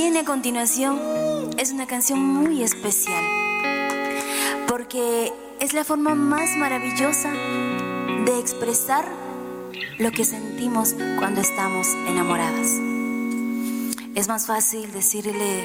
viene a continuación es una canción muy especial, porque es la forma más maravillosa de expresar lo que sentimos cuando estamos enamoradas. Es más fácil decirle